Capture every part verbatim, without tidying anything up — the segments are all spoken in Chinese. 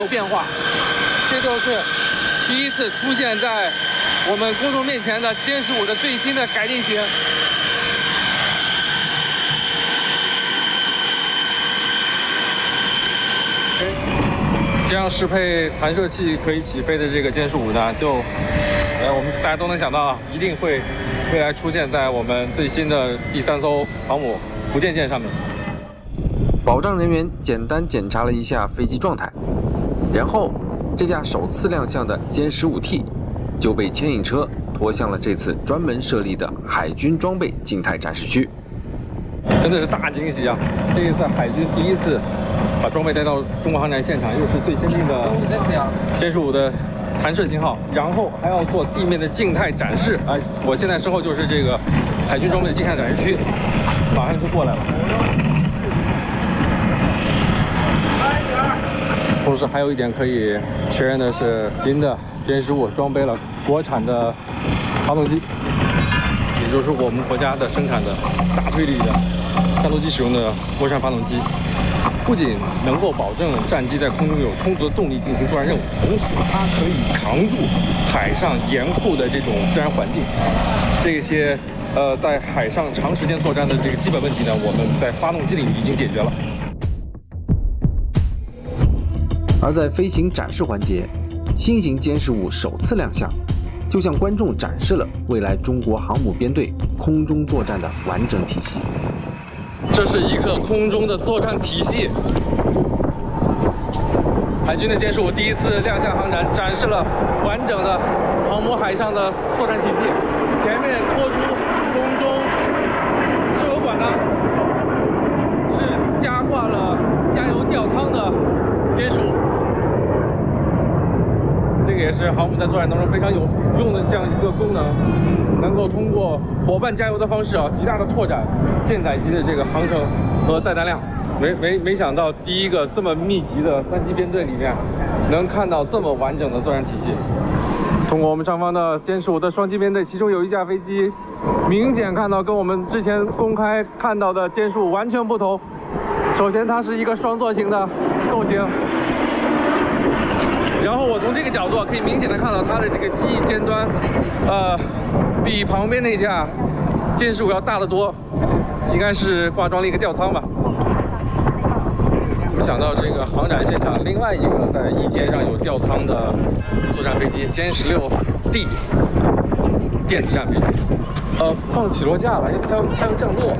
有变化，这就是第一次出现在我们公众面前的歼十五的最新的改进型。这样适配弹射器可以起飞的这个歼十五呢，就呃我们大家都能想到啊，一定会未来出现在我们最新的第三艘航母福建舰上面。 保障人员简单检查了一下飞机状态，然后这架首次亮相的歼十五 T 就被牵引车拖向了这次专门设立的海军装备静态展示区。 真的是大惊喜啊！这一次海军第一次把装备带到中国航展现场，又是最先进的歼十五的弹射型号，然后还要做地面的静态展示啊！我现在身后就是这个海军装备的静态展示区，马上就过来了。同时还有一点可以确认的是，新的歼十五装备了国产的发动机，也就是我们国家的生产的大推力的战斗机使用的国产发动机，不仅能够保证战机在空中有充足的动力进行作战任务，同时它可以扛住海上严酷的这种自然环境。这些呃在海上长时间作战的这个基本问题呢，我们在发动机领域已经解决了。 而在飞行展示环节，新型歼十五首次亮相，就向观众展示了未来中国航母编队空中作战的完整体系。 这是一个空中的作战体系。海军的歼十五第一次亮相航展，展示了完整的航母海上的作战体系。前面拖出空中输油管的是加挂了加油吊舱的歼十五。这个也是航母在作战当中非常有用的这样一个功能，能够通过伙伴加油的方式啊，极大的拓展舰载机的这个航程和载弹量。没没没想到第一个这么密集的三机编队里面，能看到这么完整的作战体系。通过我们上方的歼十五的双机编队，其中有一架飞机明显看到跟我们之前公开看到的歼十五完全不同。首先，它是一个双座型的构型。然后我从这个角度可以明显的看到它的这个机翼尖端，呃，比旁边那架歼十五要大得多，应该是挂装了一个吊舱吧。没想到这个航展现场另外一个在翼尖上有吊舱的作战飞机歼十六 D 电子战飞机，呃，放起落架了，因为它要它要降落。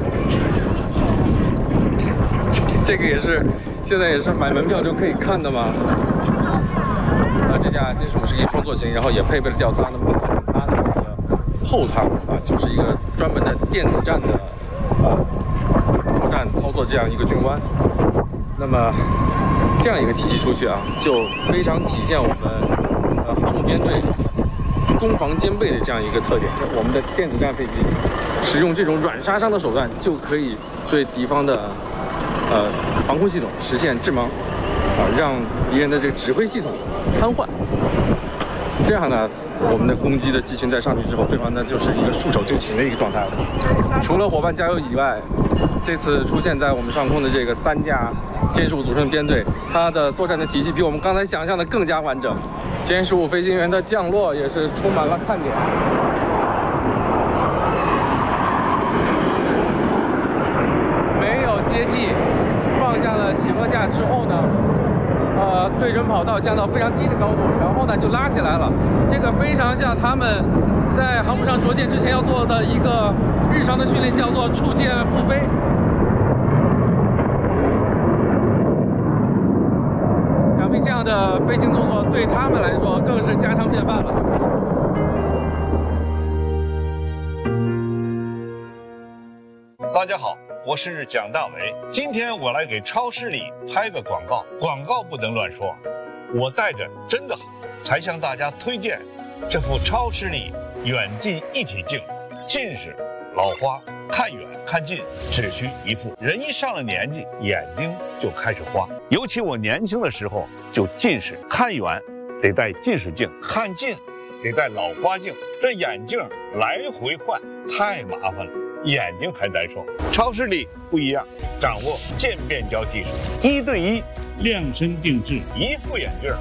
这个也是现在也是买门票就可以看的嘛。啊，这架歼十五是一个双座型，然后也配备了吊舱。那么它的这个后舱啊，就是一个专门的电子战的呃作战操作这样一个军官。那么这样一个体系出去啊，就非常体现我们呃航母编队攻防兼备的这样一个特点。我们的电子战飞机使用这种软杀伤的手段，就可以对敌方的呃防空系统实现致盲。啊，让敌人的这个指挥系统瘫痪。这样呢，我们的攻击的机群在上去之后，对方呢就是一个束手就擒的一个状态了。除了伙伴加油以外，这次出现在我们上空的这个三架歼十五组成的编队，它的作战的体系比我们刚才想象的更加完整。歼十五飞行员的降落也是充满了看点。没有接地，放下了起落架之后呢，呃，对准跑道降到非常低的高度，然后呢就拉起来了。这个非常像他们在航母上着舰之前要做的一个日常的训练，叫做触舰复飞。想必这样的飞行动作对他们来说更是家常便饭了。 大家好，我是蒋大为。今天我来给超视力拍个广告，广告不能乱说。我带着真的好，才向大家推荐这副超视力远近一体镜。近视、老花、看远看近只需一副。人一上了年纪，眼睛就开始花。尤其我年轻的时候就近视，看远得戴近视镜，看近得戴老花镜，这眼镜来回换太麻烦了。 眼睛还难受。超视力不一样，掌握渐变焦技术，一对一量身定制， 一副眼镜